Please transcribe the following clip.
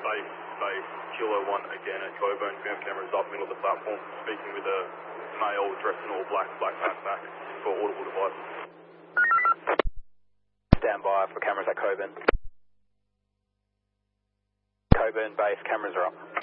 base, Kilo 1 again at Coburn, film cameras up middle of the platform, speaking with a male dressed in all black backpack for audible devices. Stand by for cameras at Coburn. Coburn base, cameras are up.